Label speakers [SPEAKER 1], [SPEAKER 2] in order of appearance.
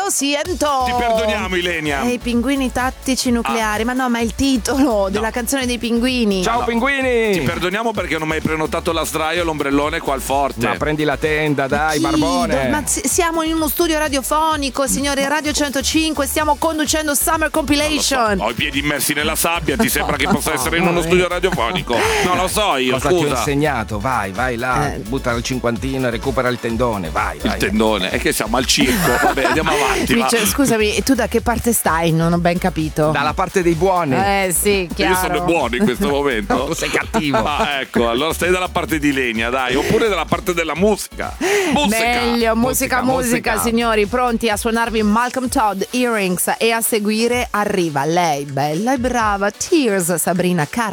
[SPEAKER 1] siento.
[SPEAKER 2] Ti perdoniamo, Ilenia.
[SPEAKER 1] I pinguini tattici nucleari. Ma no, ma è il titolo della canzone dei pinguini.
[SPEAKER 3] Ciao pinguini.
[SPEAKER 2] Ti perdoniamo perché non mi hai prenotato la sdraio e l'ombrellone qua al forte.
[SPEAKER 3] Ma prendi la tenda, dai, barbone.
[SPEAKER 1] Ma siamo in uno studio radiofonico, signore. Radio 105, stiamo conducendo Summer Compilation.
[SPEAKER 2] Ho i piedi immersi nella sabbia, ti sembra che possa essere in uno studio radiofonico? Non lo so io,
[SPEAKER 3] Cosa ti ho
[SPEAKER 2] scusa.
[SPEAKER 3] insegnato? Vai là, butta il cinquantino e recupera il tendone, vai.
[SPEAKER 2] Il tendone, è che siamo al circo. Vabbè, andiamo avanti.
[SPEAKER 1] Dice, scusami, tu da che parte stai? Non ho ben capito.
[SPEAKER 3] Dalla parte dei buoni.
[SPEAKER 1] Sì, chiaro.
[SPEAKER 2] Io sono buono in questo momento.
[SPEAKER 3] Tu sei cattivo.
[SPEAKER 2] Ah, ecco, allora stai dalla parte di Ilenia, dai, oppure dalla parte della musica.
[SPEAKER 1] Meglio, musica, signori, pronti a suonarvi Malcolm Todd, Earrings, e a seguire arriva lei, bella e brava, Tears, Sabrina Carpenter.